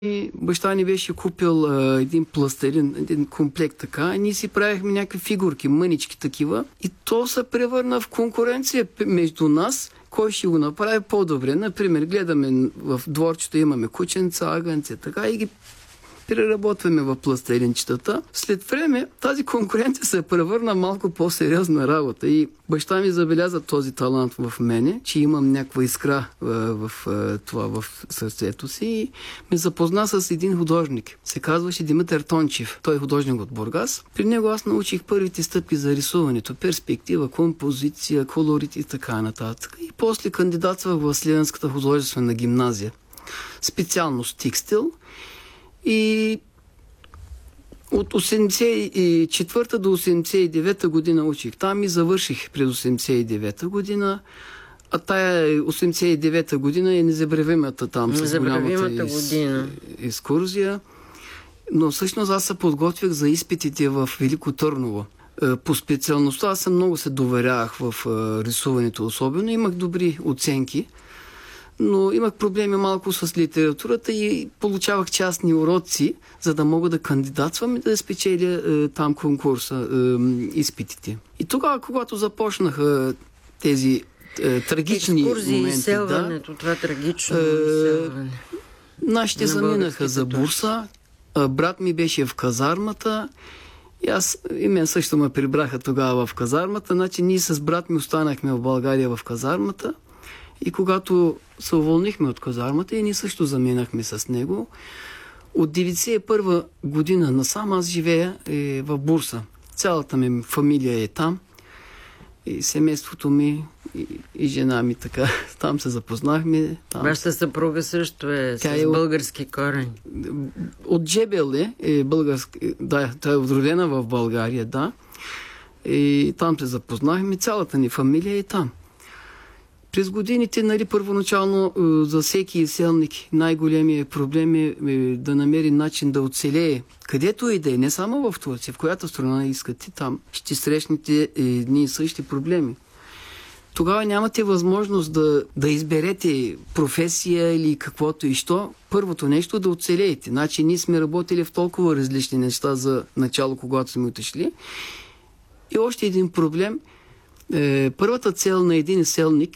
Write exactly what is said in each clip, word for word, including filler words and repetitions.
И баща ни беше купил а, един пластелин, един комплект така, и ние си правихме някакви фигурки, мънички такива, и то се превърна в конкуренция между нас, кой ще го направи по-добре. Например, гледаме в дворчето, имаме кученца, агънце, така, и ги преработваме в пластелинчетата. След време тази конкуренция се превърна малко по-сериозна работа и баща ми забеляза този талант в мене, че имам някаква искра в, в, в това в сърцето си, и ме запозна с един художник. Се казваше Димитър Тончев. Той е художник от Бургас. При него аз научих първите стъпки за рисуването, перспектива, композиция, колорит и така нататък. И после кандидатствах в Сливенската художествена гимназия. Специалност текстил. И от осемдесет и четвърта до осемдесет и девета година учих там и завърших през осемдесет и девета година. А тая осемдесет и девета година е незабравимата там с голямата из, екскурзия. Но всъщност аз се подготвях за изпитите в Велико Търново. По специалността аз съм много се доверявах в рисуването особено. Имах добри оценки. Но имах проблеми малко с литературата и получавах частни уроци, за да мога да кандидатствам и да спечеля е, там конкурса, е, изпитите. И тогава, когато започнаха тези е, трагични екскурзии, моменти... изселването, да, това трагично е, изселване. Нашите заминаха за Бурса, а брат ми беше в казармата и аз, и мен също ме прибраха тогава в казармата. Значи ние с брат ми останахме в България в казармата. И когато се уволнихме от казармата, и ние също заминахме с него, от деветдесет и първа година насам аз живея е, в Бурса. Цялата ми фамилия е там. И семейството ми, и, и жена ми така. Там се запознахме. Там... Вашата съпруга също е Тя с е български корени. От Джебел е, е български. Да, тя е родена в България, да. И там се запознахме. Цялата ни фамилия е там. През годините, нали, първоначално за всеки селник най-големият проблем е да намери начин да оцелее. Където и да е, не само в Турция, в която страна искате, там ще срещнете едни и същи проблеми. Тогава нямате възможност да, да изберете професия или каквото и що. Първото нещо да оцелеете. Значи ние сме работили в толкова различни неща за начало, когато сме отишли. И още един проблем. Е, първата цел на един селник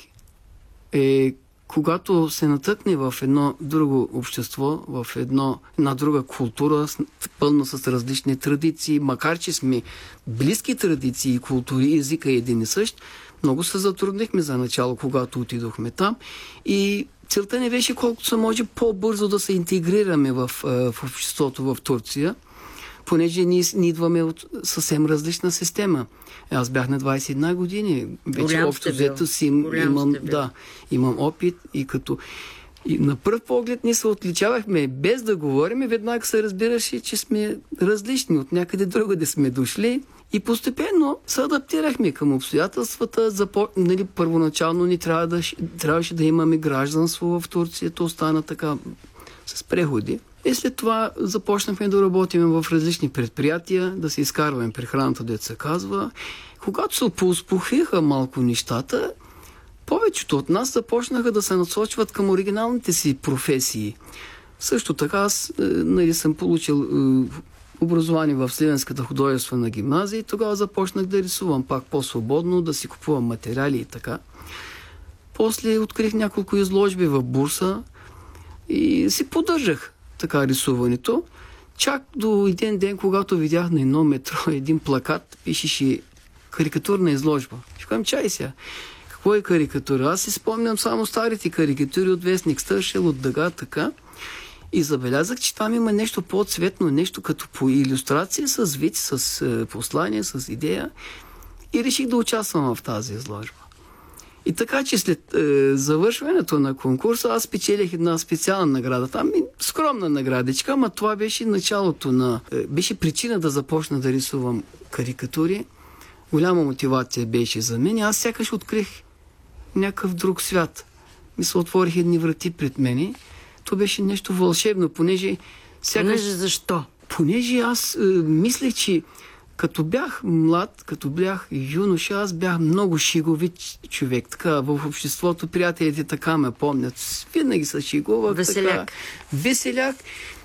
е, когато се натъкне в едно друго общество, в едно, една друга култура, пълна с различни традиции, макар че сме близки традиции и култури, езика е един и същ, много се затруднихме за начало, когато отидохме там. И целта не беше колкото се може по-бързо да се интегрираме в, в обществото в Турция, понеже ние, ние идваме от съвсем различна система. Аз бях на двадесет и една години. Вече общо взето си имам, да, имам опит и като... И на пръв поглед ние се отличавахме, без да говорим, и веднага се разбираше, че сме различни. От някъде другаде сме дошли и постепенно се адаптирахме към обстоятелствата. Запо... Нали, първоначално ни трябва да, трябваше да имаме гражданство в Турция. То стана така с преходи. И след това започнахме да работим в различни предприятия, да се изкарваме прехраната, дето се казва. Когато се поуспохиха малко нещата, повечето от нас започнаха да се насочват към оригиналните си професии. Също така аз нали, съм получил е, образование в Сливенската художествена гимназия и тогава започнах да рисувам пак по-свободно, да си купувам материали и така. После открих няколко изложби в Бурса и си поддържах така рисуването. Чак до един ден, когато видях на едно метро един плакат, пишеше карикатурна изложба. Ще кажем, чай сега. Какво е карикатура? Аз си спомням само старите карикатури от вестник Стършел, от Дъга, така. И забелязах, че там има нещо по-цветно, нещо като по илюстрация с вид, с е, послание, с идея. И реших да участвам в тази изложба. И така, че след е, завършването на конкурса аз спечелих една специална награда. Там е скромна наградичка, ама това беше началото на... Е, беше причина да започна да рисувам карикатури. Голяма мотивация беше за мен. Аз сякаш открих някакъв друг свят. Ми се отворих едни врати пред мене. То беше нещо вълшебно, понеже... Сякаш... Понеже защо? Понеже аз е, мислех, че Като бях млад, като бях юноша, аз бях много шеговит човек. Така, в обществото приятелите така ме помнят. Винаги се шегувах. Веселяк. Така, веселяк.